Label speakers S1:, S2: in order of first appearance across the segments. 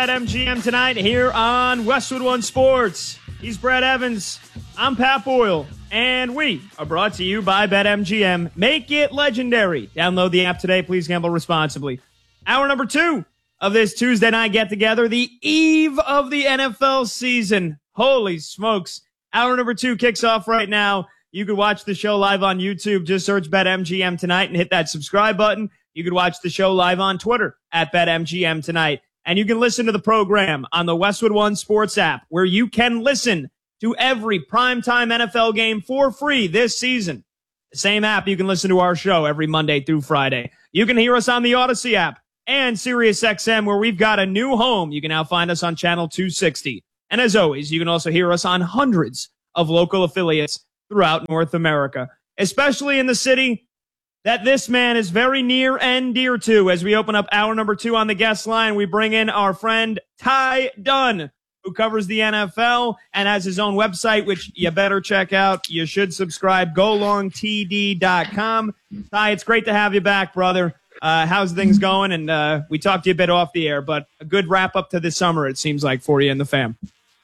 S1: At MGM tonight here on Westwood One Sports. He's Brad Evans. I'm Pat Boyle. And we are brought to you by BetMGM. Make it legendary. Download the app today. Please gamble responsibly. Hour number 2 of this Tuesday night get-together. The eve of the NFL season. Holy smokes. Hour number 2 kicks off right now. You can watch the show live on YouTube. Just search BetMGM tonight and hit that subscribe button. You can watch the show live on Twitter at BetMGM tonight. And you can listen to the program on the Westwood One Sports app, where you can listen to every primetime NFL game for free this season. The same app you can listen to our show every Monday through Friday. You can hear us on the Odyssey app and SiriusXM, where we've got a new home. You can now find us on channel 260. And as always, you can also hear us on hundreds of local affiliates throughout North America, especially in the city that this man is very near and dear to. As we open up hour number 2 on the guest line, we bring in our friend Ty Dunn, who covers the NFL and has his own website, which you better check out. You should subscribe, golongtd.com. Ty, it's great to have you back, brother. How's things going? And we talked to you a bit off the air, but a good wrap up to the summer, it seems like, for you and the fam.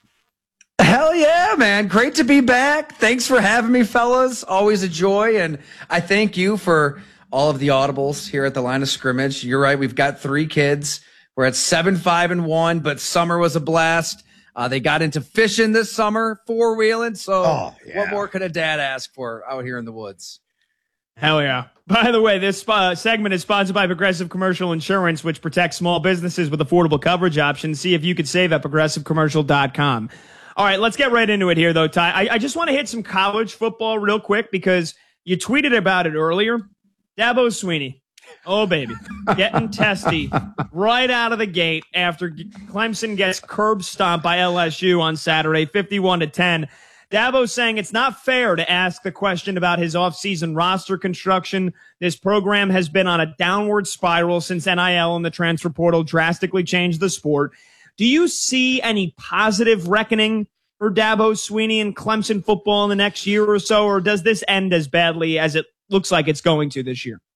S2: Hell yeah, man. Great to be back. Thanks for having me, fellas. Always a joy. And I thank you for all of the audibles here at the line of scrimmage. You're right. We've got 3 kids. We're at 7, 5, and 1, but summer was a blast. They got into fishing this summer, 4-wheeling. So What more could a dad ask for out here in the woods?
S1: Hell yeah. By the way, this segment is sponsored by Progressive Commercial Insurance, which protects small businesses with affordable coverage options. See if you could save at progressivecommercial.com. All right, let's get right into it here, though, Ty. I just want to hit some college football real quick because you tweeted about it earlier. Dabo Swinney, oh, baby, getting testy right out of the gate after Clemson gets curb stomped by LSU on Saturday, 51-10. Dabo saying it's not fair to ask the question about his offseason roster construction. This program has been on a downward spiral since NIL and the transfer portal drastically changed the sport. Do you see any positive reckoning for Dabo Swinney and Clemson football in the next year or so, or does this end as badly as it looks like it's going to this year?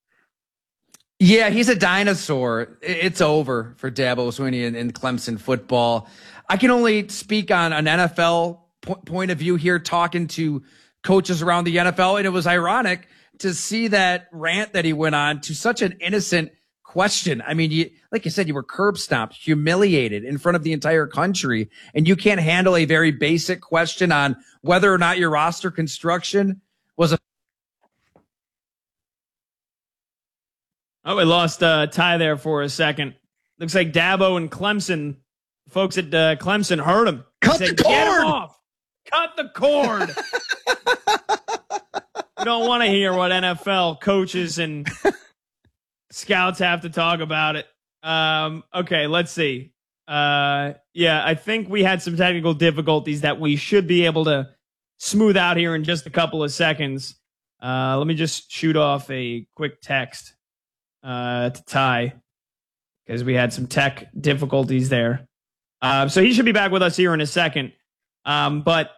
S2: Yeah, he's a dinosaur. It's over for Dabo Swinney and Clemson football. I can only speak on an NFL point of view here, talking to coaches around the NFL, and it was ironic to see that rant that he went on to such an innocent question. I mean, like you said, you were curb stomped, humiliated in front of the entire country, and you can't handle a very basic question on whether or not your roster construction was a.
S1: Oh, we lost Ty there for a second. Looks like Dabo and Clemson, folks at Clemson heard him.
S3: Cut the cord!
S1: Get him off! Cut the cord! We don't want to hear what NFL coaches and scouts have to talk about it. Okay, let's see. Yeah, I think we had some technical difficulties that we should be able to smooth out here in just a couple of seconds. Let me just shoot off a quick text to Ty because we had some tech difficulties there. So he should be back with us here in a second. But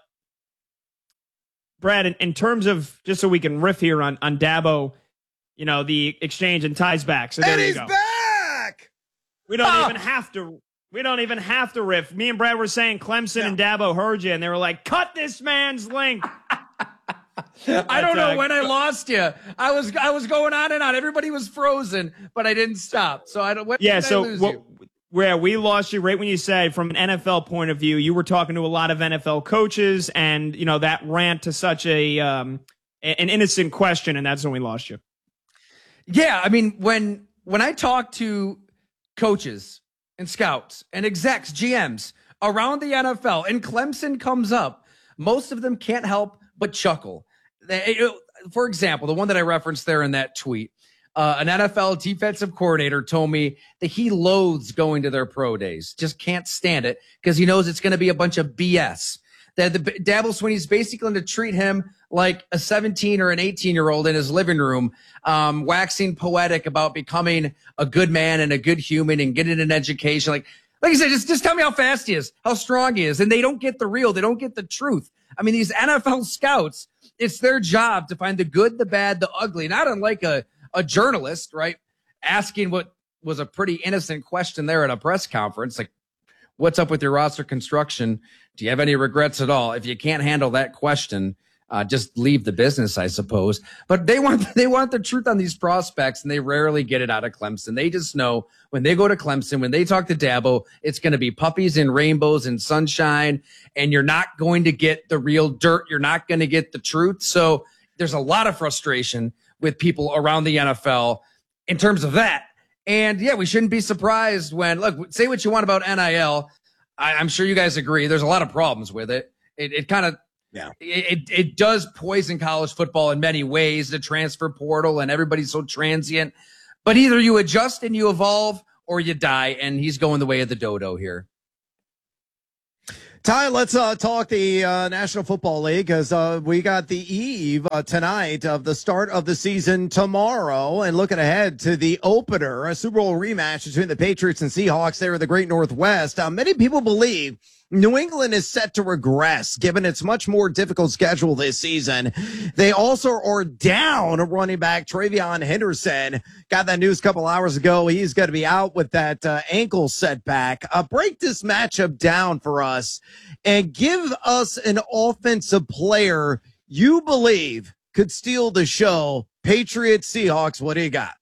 S1: Brad, in terms of, just so we can riff here on Dabo, you know, the exchange and Ty's back. So there you go.
S3: And he's back!
S1: We don't even have to riff. Me and Brad were saying Clemson and Dabo heard you, and they were like, cut this man's link.
S2: I don't know when I lost you. I was going on and on. Everybody was frozen, but I didn't stop. So I don't. When did I lose you?
S1: Where we lost you right when you said, from an NFL point of view, you were talking to a lot of NFL coaches, and you know that rant to such an innocent question, and that's when we lost you.
S2: Yeah, I mean, when I talk to coaches and scouts and execs, GMs around the NFL, and Clemson comes up, most of them can't help but chuckle. For example, the one that I referenced there in that tweet, an NFL defensive coordinator told me that he loathes going to their pro days, just can't stand it because he knows it's going to be a bunch of BS. That the Dabo Swinney's basically going to treat him like a 17 or an 18-year-old in his living room, waxing poetic about becoming a good man and a good human and getting an education. Like I said, just tell me how fast he is, how strong he is. And they don't get the real. They don't get the truth. I mean, these NFL scouts, it's their job to find the good, the bad, the ugly, not unlike a journalist, right? Asking what was a pretty innocent question there at a press conference. Like, what's up with your roster construction? Do you have any regrets at all? If you can't handle that question, just leave the business, I suppose. But they want the truth on these prospects, and they rarely get it out of Clemson. They just know when they go to Clemson, when they talk to Dabo, it's going to be puppies and rainbows and sunshine, and you're not going to get the real dirt. You're not going to get the truth. So there's a lot of frustration with people around the NFL in terms of that. And yeah, we shouldn't be surprised when, look, say what you want about NIL. I'm sure you guys agree. There's a lot of problems with it. It kind of, it does poison college football in many ways, the transfer portal, and everybody's so transient. But either you adjust and you evolve or you die. And he's going the way of the dodo here.
S3: Ty, let's talk the National Football League, because we got the eve tonight of the start of the season tomorrow, and looking ahead to the opener, a Super Bowl rematch between the Patriots and Seahawks there in the Great Northwest. Many people believe New England is set to regress, given its much more difficult schedule this season. They also are down running back TreVeyon Henderson. Got that news a couple hours ago. He's going to be out with that ankle setback. Break this matchup down for us and give us an offensive player you believe could steal the show. Patriots, Seahawks, what do you got?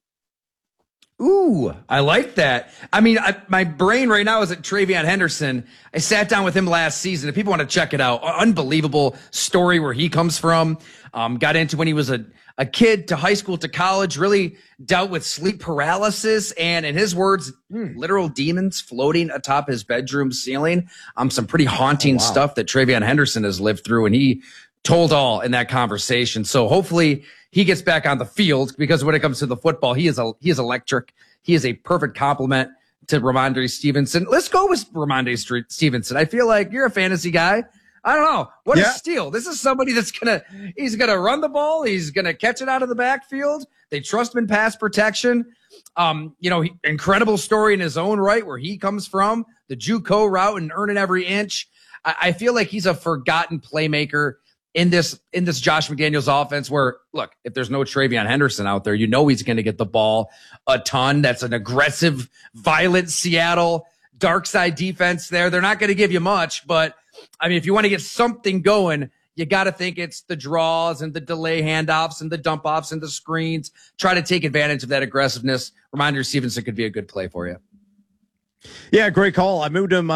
S2: Ooh, I like that. I mean, my brain right now is at TreVeyon Henderson. I sat down with him last season. If people want to check it out, unbelievable story where he comes from. Got into when he was a kid to high school to college, really dealt with sleep paralysis and, in his words, literal demons floating atop his bedroom ceiling. Some pretty haunting stuff that TreVeyon Henderson has lived through, and he told all in that conversation. So hopefully he gets back on the field, because when it comes to the football, he is electric. He is a perfect complement to Ramondre Stevenson. Let's go with Ramondre Stevenson. I feel like you're a fantasy guy. I don't know. What a steal. This is somebody that's he's going to run the ball. He's going to catch it out of the backfield. They trust him in pass protection. Incredible story in his own right, where he comes from, the JUCO route and earning every inch. I feel like he's a forgotten playmaker in this Josh McDaniels offense, where, look, if there's no TreVeyon Henderson out there, he's going to get the ball a ton. That's an aggressive, violent Seattle dark side defense there. They're not going to give you much, but I mean, if you want to get something going, you got to think it's the draws and the delay handoffs and the dump offs and the screens. Try to take advantage of that aggressiveness. Ramondre Stevenson could be a good play for you.
S3: Yeah, great call. I moved him to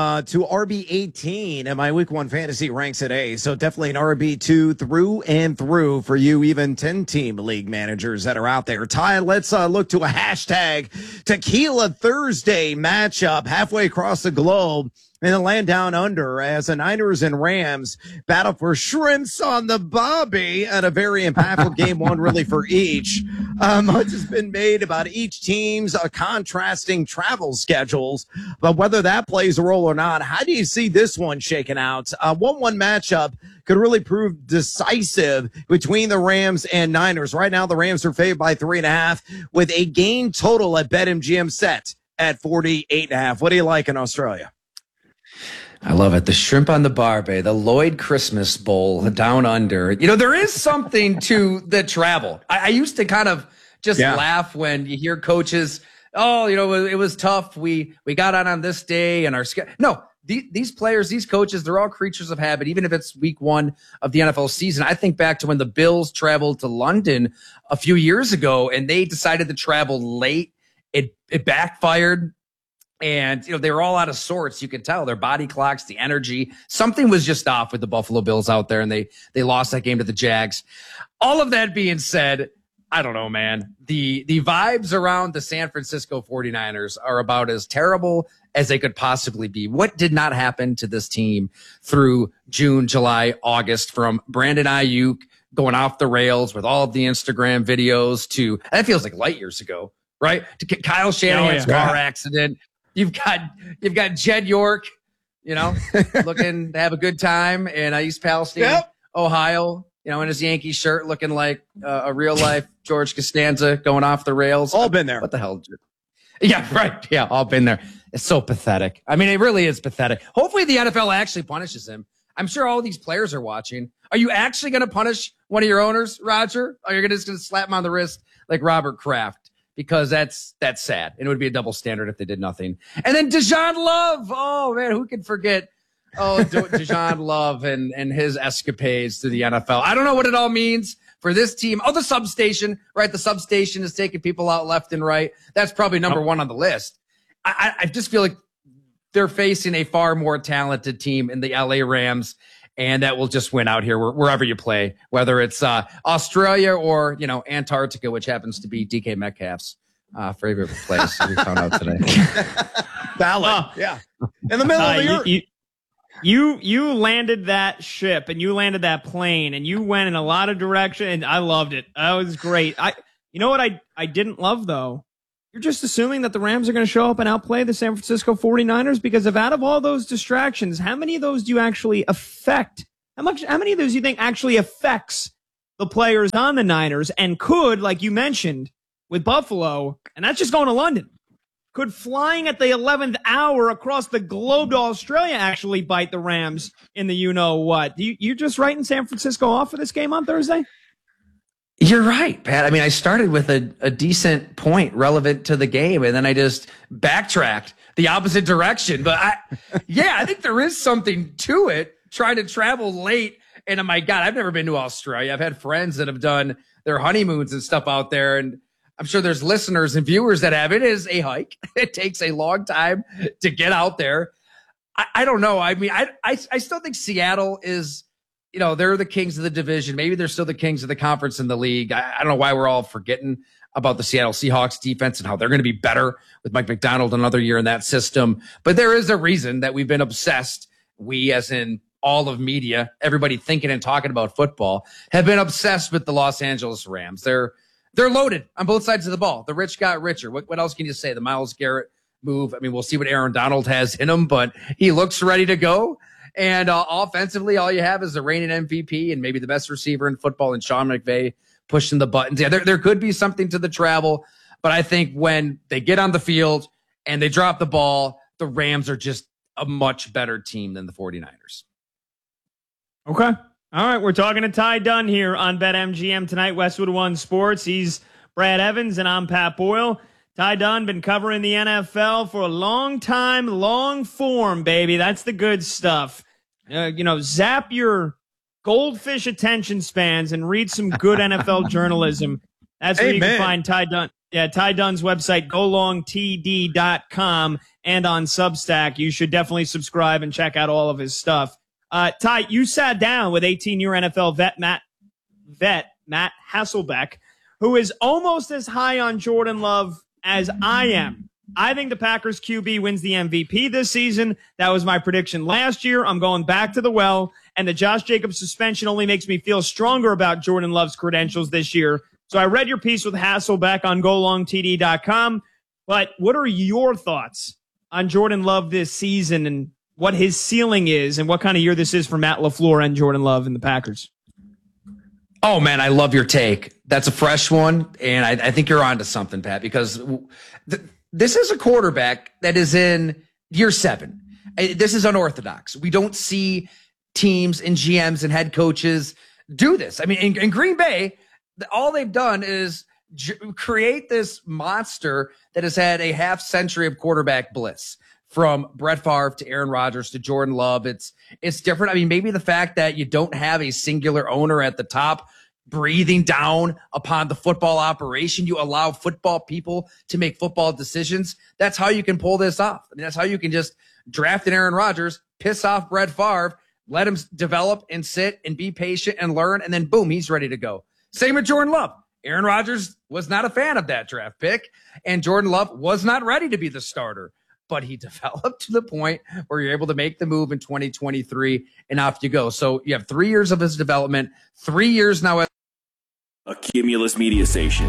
S3: RB18 in my week 1 fantasy ranks today. So definitely an RB2 through and through for you, even 10-team league managers that are out there. Ty, let's look to a hashtag Tequila Thursday matchup halfway across the globe in the land down under, as the Niners and Rams battle for shrimps on the bobby at a very impactful game, one really for each. Much has been made about each team's contrasting travel schedules, but whether that plays a role or not, how do you see this one shaking out? 1-1 matchup could really prove decisive between the Rams and Niners. Right now, the Rams are favored by 3.5 with a game total at BetMGM set at 48.5. What do you like in Australia?
S2: I love it. The shrimp on the barbie, the Lloyd Christmas Bowl down under. There is something to the travel. I used to kind of just laugh when you hear coaches, it was tough. We got on this day and our schedule. No, these players, these coaches, they're all creatures of habit. Even if it's week 1 of the NFL season, I think back to when the Bills traveled to London a few years ago and they decided to travel late. It backfired. And, they were all out of sorts. You could tell their body clocks, the energy, something was just off with the Buffalo Bills out there, and they lost that game to the Jags. All of that being said, I don't know, man. The vibes around the San Francisco 49ers are about as terrible as they could possibly be. What did not happen to this team through June, July, August, from Brandon Ayuk going off the rails with all of the Instagram videos to, that feels like light years ago, right? To Kyle Shanahan's car accident. You've got Jed York, looking to have a good time in East Palestine, Ohio, in his Yankees shirt, looking like a real life George Costanza going off the rails.
S3: All been there.
S2: What the hell? Yeah, right. Yeah, all been there. It's so pathetic. I mean, it really is pathetic. Hopefully the NFL actually punishes him. I'm sure all these players are watching. Are you actually going to punish one of your owners, Roger? Or are you just going to slap him on the wrist like Robert Kraft? because that's sad. And it would be a double standard if they did nothing. And then Deshaun Love. Oh, man, who can forget? Oh, Deshaun Love and his escapades to the NFL. I don't know what it all means for this team. Oh, the substation, right? The substation is taking people out left and right. That's probably number one on the list. I just feel like they're facing a far more talented team in the LA Rams, and that will just win out here wherever you play, whether it's Australia or, Antarctica, which happens to be DK Metcalf's favorite place, we found out today.
S3: Valid. Yeah. In the middle of the earth.
S1: You landed that ship and you landed that plane and you went in a lot of direction, and I loved it. That was great. You know what I didn't love, though? You're just assuming that the Rams are going to show up and outplay the San Francisco 49ers, because out of all those distractions, how many of those do you actually affect? How many of those do you think actually affects the players on the Niners and could, like you mentioned, with Buffalo, and that's just going to London, could flying at the 11th hour across the globe to Australia actually bite the Rams in the you-know-what? You just writing San Francisco off for this game on Thursday?
S2: You're right, Pat. I mean, I started with a decent point relevant to the game, and then I just backtracked the opposite direction. But I think there is something to it, trying to travel late. And oh my God, I've never been to Australia. I've had friends that have done their honeymoons and stuff out there, and I'm sure there's listeners and viewers that have. It is a hike. It takes a long time to get out there. I don't know. I mean, I still think Seattle is, they're the kings of the division. Maybe they're still the kings of the conference in the league. I don't know why we're all forgetting about the Seattle Seahawks defense and how they're going to be better with Mike McDonald another year in that system. But there is a reason that we've been obsessed. We, as in all of media, everybody thinking and talking about football, have been obsessed with the Los Angeles Rams. They're loaded on both sides of the ball. The rich got richer. What else can you say? The Myles Garrett move. I mean, we'll see what Aaron Donald has in him, but he looks ready to go. And offensively, all you have is the reigning MVP and maybe the best receiver in football in Sean McVay pushing the buttons. Yeah, there could be something to the travel, but I think when they get on the field and they drop the ball, the Rams are just a much better team than the 49ers.
S1: Okay. All right, we're talking to Ty Dunn here on BetMGM tonight, Westwood One Sports. He's Brad Evans, and I'm Pat Boyle. Ty Dunn, been covering the NFL for a long time, long form, baby. That's the good stuff. Zap your goldfish attention spans and read some good NFL journalism. That's where you can find Ty Dunn. Yeah, Ty Dunn's website, golongtd.com, and on Substack. You should definitely subscribe and check out all of his stuff. Ty, you sat down with 18-year NFL vet Matt Hasselbeck, who is almost as high on Jordan Love as I am. I think the Packers QB wins the MVP this season. That was my prediction last year. I'm going back to the well, and the Josh Jacobs suspension only makes me feel stronger about Jordan Love's credentials this year. So I read your piece with Hasselbeck on golongtd.com, but what are your thoughts on Jordan Love this season and what his ceiling is and what kind of year this is for Matt LaFleur and Jordan Love and the Packers?
S2: Oh, man, I love your take. That's a fresh one, and I think you're onto something, Pat, because this is a quarterback that is in year 7. This is unorthodox. We don't see teams and GMs and head coaches do this. I mean, in Green Bay, all they've done is create this monster that has had a half century of quarterback bliss. From Brett Favre to Aaron Rodgers to Jordan Love, it's different. I mean, maybe the fact that you don't have a singular owner at the top breathing down upon the football operation, you allow football people to make football decisions. That's how you can pull this off. I mean, that's how you can just draft an Aaron Rodgers, piss off Brett Favre, let him develop and sit and be patient and learn, and then boom, he's ready to go. Same with Jordan Love. Aaron Rodgers was not a fan of that draft pick, and Jordan Love was not ready to be the starter. But he developed to the point where you're able to make the move in 2023, and off you go. So you have 3 years of his development, 3 years now.
S4: A Cumulus media station,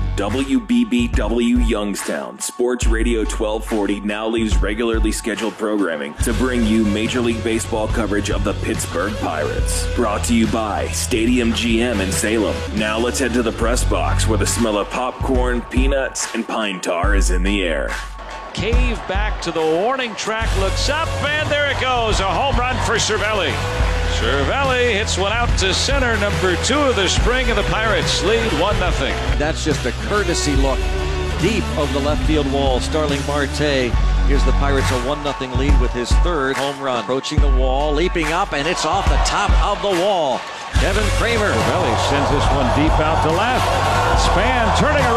S4: WBBW Youngstown, Sports Radio 1240 now leaves regularly scheduled programming to bring you Major League Baseball coverage of the Pittsburgh Pirates. Brought to you by Stadium GM in Salem. Now let's head to the press box where the smell of popcorn, peanuts, and pine tar is in the air.
S5: Cave back to the warning track, looks up, and there it goes. A home run for Cervelli. Cervelli hits one out to center, number 2 of the spring, and the Pirates lead 1-0.
S6: That's just a courtesy look deep over the left field wall. Starling Marte gives the Pirates a 1-0 lead with his third home run. Approaching the wall, leaping up, and it's off the top of the wall. Kevin Kramer.
S5: Cervelli sends this one deep out to left. Span turning around.